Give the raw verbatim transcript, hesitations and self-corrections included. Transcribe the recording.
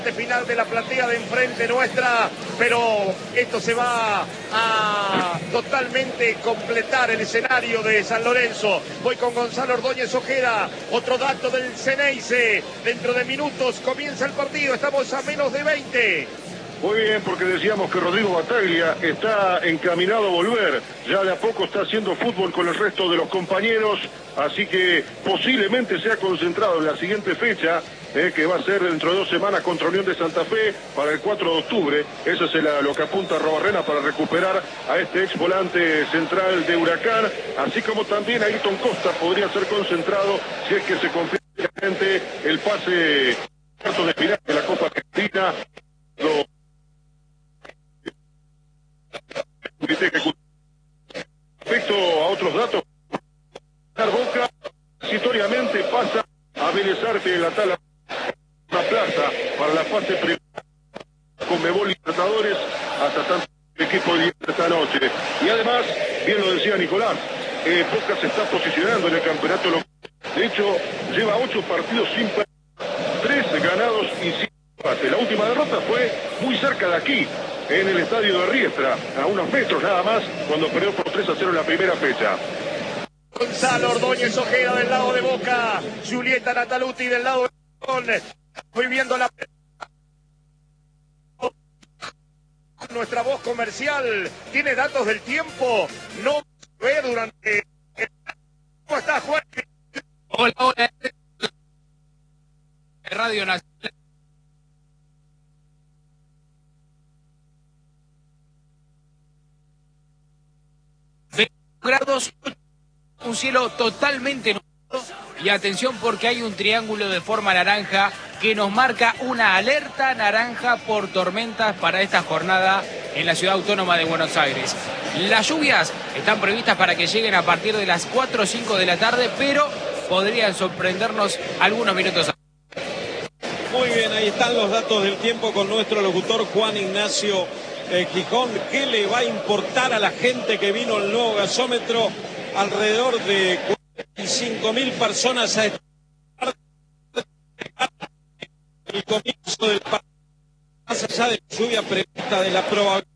final de la platea de enfrente nuestra, pero esto se va a totalmente completar el escenario de San Lorenzo. Voy con Gonzalo Ordóñez Ojeda, otro dato del Ceneice. Dentro de minutos comienza el partido, estamos a menos de veinte. Muy bien, porque decíamos que Rodrigo Battaglia está encaminado a volver. Ya de a poco está haciendo fútbol con el resto de los compañeros, así que posiblemente sea concentrado en la siguiente fecha, eh, que va a ser dentro de dos semanas contra Unión de Santa Fe para el cuatro de octubre. Eso es la, lo que apunta Robarrena para recuperar a este ex volante central de Huracán, así como también Ayrton Costa podría ser concentrado si es que se confirma el pase cuarto de final de la Copa Argentina. Lo... Respecto a otros datos, Boca transitoriamente pasa a Vélez Arfield en la tabla, una plaza para la fase primera con Mebol Libertadores hasta tanto el equipo de esta noche. Y además, bien lo decía Nicolás, eh, Boca se está posicionando en el campeonato local. De hecho, lleva ocho partidos sin perder, tres ganados y cinco empates. La última derrota fue muy cerca de aquí, en el estadio de Riestra, a unos metros nada más, cuando perdió por tres a cero en la primera fecha. Gonzalo Ordóñez Ojeda del lado de Boca, Julieta Nataluti del lado de León. Voy viendo la... Nuestra voz comercial tiene datos del tiempo, no ve durante... ¿Cómo estás, Juan? Hola, hola. Radio Nacional. Grados, un cielo totalmente nublado y atención porque hay un triángulo de forma naranja que nos marca una alerta naranja por tormentas para esta jornada en la ciudad autónoma de Buenos Aires. Las lluvias están previstas para que lleguen a partir de las cuatro o cinco de la tarde, pero podrían sorprendernos algunos minutos antes. Muy bien, ahí están los datos del tiempo con nuestro locutor Juan Ignacio Eh, Gijón. ¿Qué le va a importar a la gente que vino el nuevo gasómetro? Alrededor de cuarenta y cinco mil personas a estar el comienzo del partido, más allá de la lluvia prevista de la probabilidad